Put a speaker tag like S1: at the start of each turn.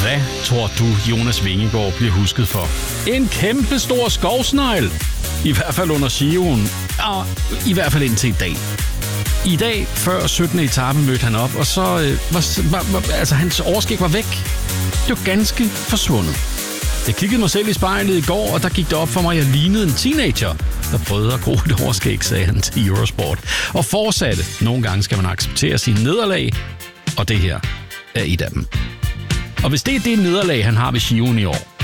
S1: Hvad tror du, Jonas Vingegaard bliver husket for? En kæmpe stor skovsnegl. I hvert fald under Giroen. Og i hvert fald indtil i dag. I dag, før 17. etape, mødte han op, og så hans overskæg var væk. Det var ganske forsvundet. Jeg kiggede mig selv i spejlet i går, og der gik det op for mig, at jeg lignede en teenager, der prøvede at gro et overskæg, sagde han til Eurosport. Og fortsatte. Nogle gange skal man acceptere sine nederlag, og det her er et af dem. Og hvis det er det nederlag, han har ved Giroen i år,